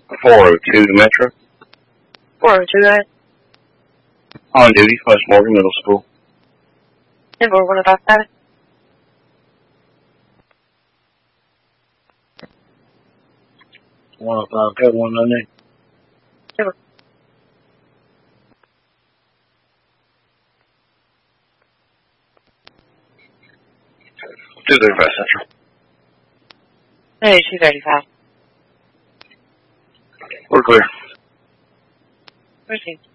402 Metro. 402, right? On duty, West Morgan Middle School. Inboard 105 status. Got 198. Inboard. Do the best, Central. Hey, 235. We're clear. Proceed.